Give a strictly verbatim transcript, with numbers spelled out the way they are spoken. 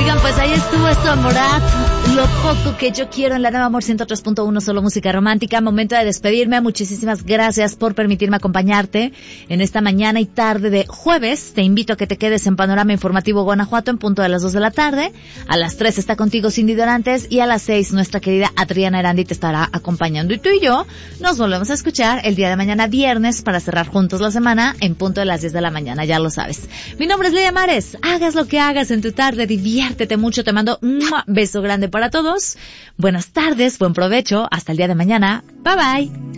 Oigan, pues ahí estuvo esto, Morat, Lo Poco Que Yo Quiero en la Nueva Amor ciento tres punto uno, solo música romántica. Momento de despedirme. Muchísimas gracias por permitirme acompañarte en esta mañana y tarde de jueves. Te invito a que te quedes en Panorama Informativo Guanajuato en punto de las dos de la tarde. A las tres está contigo Cindy Dorantes y a las seis nuestra querida Adriana Erandi te estará acompañando. Y tú y yo nos volvemos a escuchar el día de mañana viernes para cerrar juntos la semana en punto de las diez de la mañana, ya lo sabes. Mi nombre es Lidia Mares. Hagas lo que hagas en tu tarde, diviértete mucho. Te mando un beso grande para todos. Buenas tardes, buen provecho. Hasta el día de mañana. Bye bye.